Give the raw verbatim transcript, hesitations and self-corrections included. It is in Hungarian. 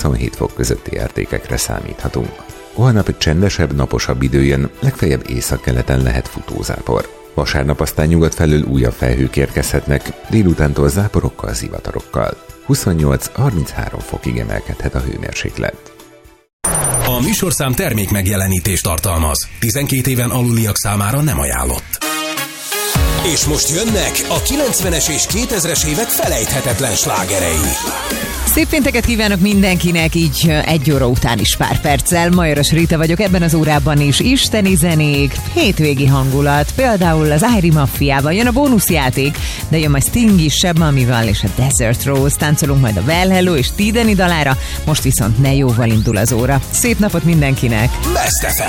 huszonhét fok közötti értékekre számíthatunk. Holnap egy csendesebb, naposabb idő jön, legfeljebb északkeleten lehet futózápor. Vasárnap aztán nyugat felől újabb felhők érkezhetnek, délutántól záporokkal, zivatarokkal. huszonnyolc-harminchárom fokig emelkedhet a hőmérséklet. A műsorszám termék megjelenítést tartalmaz. tizenkét éven aluliak számára nem ajánlott. És most jönnek a kilencvenes és kétezres évek felejthetetlen slágerei. Szép pénteket kívánok mindenkinek, így egy óra után is pár perccel. Majoros Rita vagyok, ebben az órában is isteni zenék, hétvégi hangulat, például az Airy Maffiával jön a bónuszjáték, de jön majd Sting is, Seb Mamival és a Desert Rose, táncolunk majd a Well Hello és Tideni dalára, most viszont ne jóval indul az óra. Szép napot mindenkinek! Best ef em.